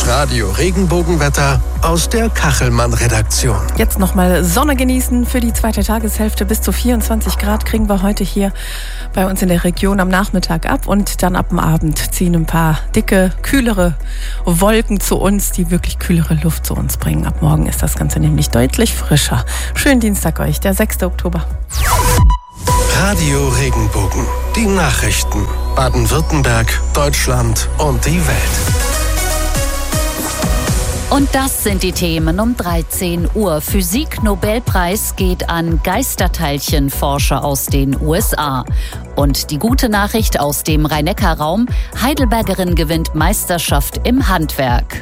Das Radio-Regenbogenwetter aus der Kachelmann-Redaktion. Jetzt nochmal Sonne genießen für die zweite Tageshälfte. Bis zu 24 Grad kriegen wir heute hier bei uns in der Region am Nachmittag ab. Und dann ab dem Abend ziehen ein paar dicke, kühlere Wolken zu uns, die wirklich kühlere Luft zu uns bringen. Ab morgen ist das Ganze nämlich deutlich frischer. Schönen Dienstag euch, der 6. Oktober. Radio Regenbogen. Die Nachrichten. Baden-Württemberg, Deutschland und die Welt. Und das sind die Themen um 13 Uhr. Physik-Nobelpreis geht an Geisterteilchenforscher aus den USA. Und die gute Nachricht aus dem Rhein-Neckar-Raum: Heidelbergerin gewinnt Meisterschaft im Handwerk.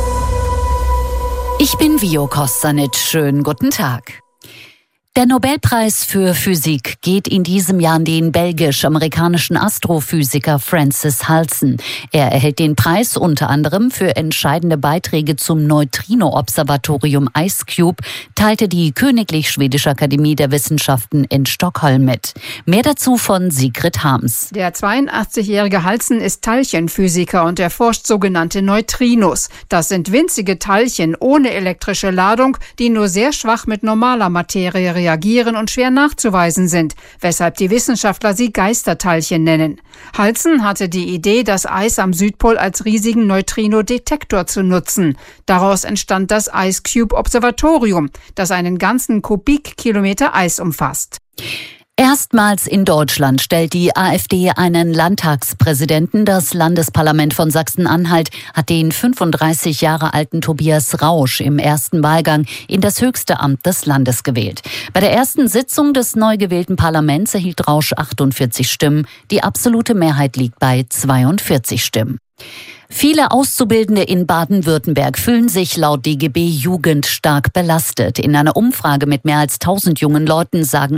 Ich bin Vio Kostanic. Schönen guten Tag. Der Nobelpreis für Physik geht in diesem Jahr an den belgisch-amerikanischen Astrophysiker Francis Halsen. Er erhält den Preis unter anderem für entscheidende Beiträge zum Neutrino-Observatorium IceCube, teilte die Königlich Schwedische Akademie der Wissenschaften in Stockholm mit. Mehr dazu von Sigrid Harms. Der 82-jährige Halsen ist Teilchenphysiker und erforscht sogenannte Neutrinos. Das sind winzige Teilchen ohne elektrische Ladung, die nur sehr schwach mit normaler Materie reagieren und schwer nachzuweisen sind, weshalb die Wissenschaftler sie Geisterteilchen nennen. Halsen hatte die Idee, das Eis am Südpol als riesigen Neutrino-Detektor zu nutzen. Daraus entstand das IceCube-Observatorium, das einen ganzen Kubikkilometer Eis umfasst. Erstmals in Deutschland stellt die AfD einen Landtagspräsidenten. Das Landesparlament von Sachsen-Anhalt hat den 35 Jahre alten Tobias Rausch im ersten Wahlgang in das höchste Amt des Landes gewählt. Bei der ersten Sitzung des neu gewählten Parlaments erhielt Rausch 48 Stimmen. Die absolute Mehrheit liegt bei 42 Stimmen. Viele Auszubildende in Baden-Württemberg fühlen sich laut DGB Jugend stark belastet. In einer Umfrage mit mehr als 1000 jungen Leuten sagen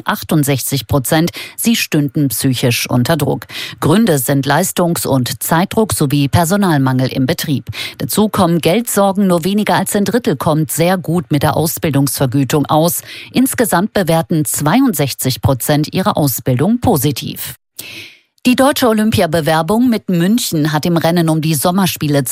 68%, sie stünden psychisch unter Druck. Gründe sind Leistungs- und Zeitdruck sowie Personalmangel im Betrieb. Dazu kommen Geldsorgen, nur weniger als ein Drittel kommt sehr gut mit der Ausbildungsvergütung aus. Insgesamt bewerten 62% ihre Ausbildung positiv. Die deutsche Olympiabewerbung mit München hat im Rennen um die Sommerspiele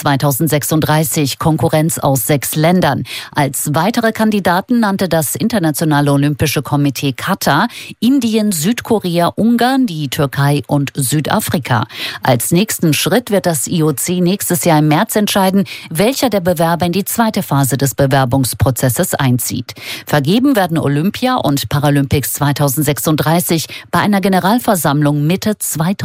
2036 Konkurrenz aus 6 Ländern. Als weitere Kandidaten nannte das Internationale Olympische Komitee Katar, Indien, Südkorea, Ungarn, die Türkei und Südafrika. Als nächsten Schritt wird das IOC nächstes Jahr im März entscheiden, welcher der Bewerber in die zweite Phase des Bewerbungsprozesses einzieht. Vergeben werden Olympia und Paralympics 2036 bei einer Generalversammlung Mitte 2029.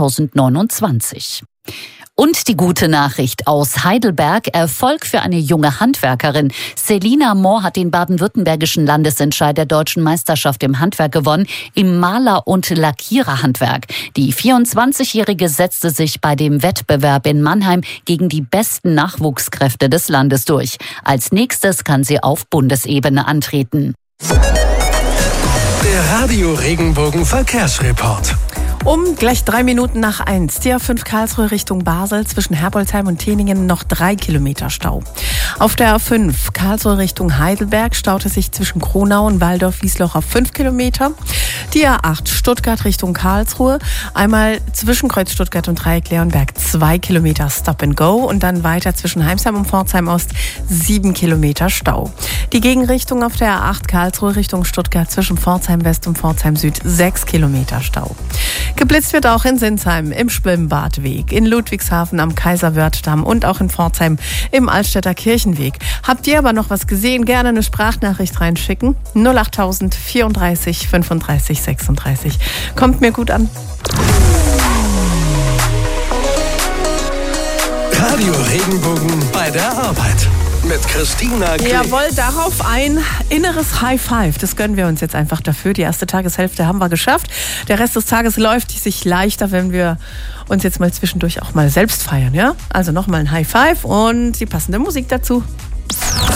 Und die gute Nachricht aus Heidelberg: Erfolg für eine junge Handwerkerin. Selina Mohr hat den baden-württembergischen Landesentscheid der deutschen Meisterschaft im Handwerk gewonnen, im Maler- und Lackiererhandwerk. Die 24-Jährige setzte sich bei dem Wettbewerb in Mannheim gegen die besten Nachwuchskräfte des Landes durch. Als nächstes kann sie auf Bundesebene antreten. Der Radio Regenbogen Verkehrsreport. Um gleich 3 Minuten nach 1. Die A5 Karlsruhe Richtung Basel, zwischen Herbolzheim und Teningen noch 3 Kilometer Stau. Auf der A5 Karlsruhe Richtung Heidelberg staut es sich zwischen Kronau und Waldorf-Wiesloch auf 5 Kilometer. Die A8 Stuttgart Richtung Karlsruhe, einmal zwischen Kreuz Stuttgart und Dreieck Leonberg 2 Kilometer Stop and Go und dann weiter zwischen Heimsheim und Pforzheim Ost 7 Kilometer Stau. Die Gegenrichtung auf der A8 Karlsruhe Richtung Stuttgart zwischen Pforzheim West und Pforzheim Süd 6 Kilometer Stau. Geblitzt wird auch in Sinsheim im Schwimmbadweg, in Ludwigshafen am Kaiserwörthdamm und auch in Pforzheim im Altstädter Kirchenweg. Habt ihr aber noch was gesehen? Gerne eine Sprachnachricht reinschicken. 08000 34 35 36. Kommt mir gut an. Radio Regenbogen bei der Arbeit. Mit Christina Klee. Jawohl, darauf ein inneres High Five. Das gönnen wir uns jetzt einfach dafür. Die erste Tageshälfte haben wir geschafft. Der Rest des Tages läuft sich leichter, wenn wir uns jetzt mal zwischendurch auch mal selbst feiern. Ja? Also nochmal ein High Five und die passende Musik dazu.